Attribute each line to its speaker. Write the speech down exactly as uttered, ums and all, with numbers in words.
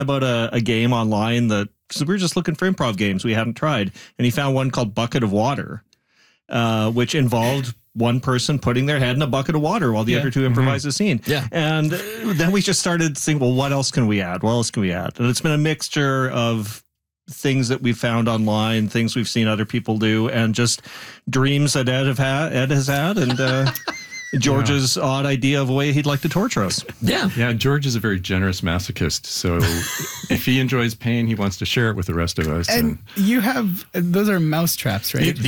Speaker 1: about a, a game online that, because we were just looking for improv games we hadn't tried, and he found one called Bucket of Water, uh, which involved one person putting their head in a bucket of water while the
Speaker 2: Yeah.
Speaker 1: other two improvise
Speaker 2: Mm-hmm.
Speaker 1: a scene.
Speaker 2: Yeah.
Speaker 1: And then we just started saying, well, what else can we add? What else can we add? And it's been a mixture of things that we've found online, things we've seen other people do, and just dreams that Ed have had, Ed has had, and uh, George's yeah. odd idea of a way he'd like to torture us.
Speaker 2: Yeah.
Speaker 3: Yeah, George is a very generous masochist. So if he enjoys pain, he wants to share it with the rest of us.
Speaker 4: And, and you have, those are mouse traps, right?